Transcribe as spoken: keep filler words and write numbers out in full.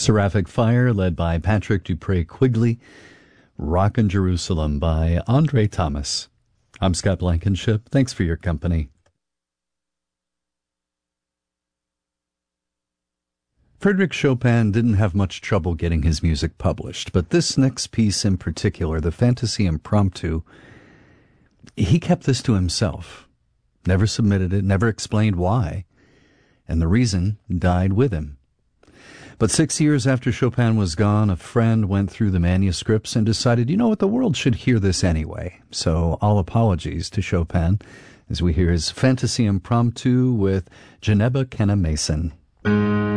Seraphic Fire, led by Patrick Dupree Quigley. Rockin' Jerusalem by Andre Thomas. I'm Scott Blankenship. Thanks for your company. Frédéric Chopin didn't have much trouble getting his music published, but this next piece in particular, the Fantasy Impromptu, he kept this to himself. Never submitted it, never explained why, and the reason died with him. But six years after Chopin was gone, a friend went through the manuscripts and decided, you know what, the world should hear this anyway. So all apologies to Chopin as we hear his Fantasy Impromptu with Geneba Kenna Mason.